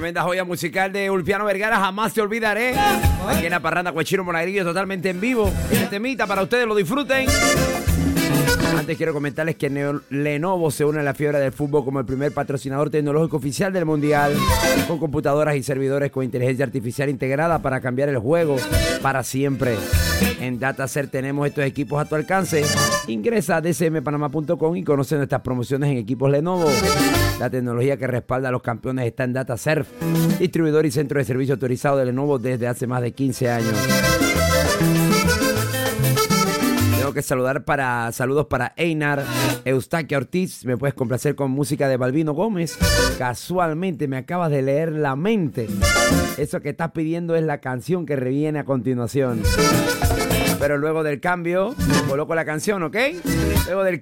Tremenda joya musical de Ulpiano Vergara, Jamás Te Olvidaré. Aquí en la parranda Cuechino Monagrillo, totalmente en vivo. Este temita para ustedes, lo disfruten. Antes quiero comentarles que Lenovo se une a la fiebre del fútbol como el primer patrocinador tecnológico oficial del Mundial, con computadoras y servidores con inteligencia artificial integrada para cambiar el juego para siempre. En DataCert tenemos estos equipos a tu alcance. Ingresa a dcmpanama.com y conoce nuestras promociones en equipos Lenovo. La tecnología que respalda a los campeones está en DataCert, distribuidor y centro de servicio autorizado de Lenovo desde hace más de 15 años. Tengo que saludos para Einar Eustaquia Ortiz. Me puedes complacer con música de Balbino Gómez. Casualmente me acabas de leer la mente. Eso que estás pidiendo es la canción que reviene a continuación. Pero luego del cambio, coloco la canción, ¿ok? Luego del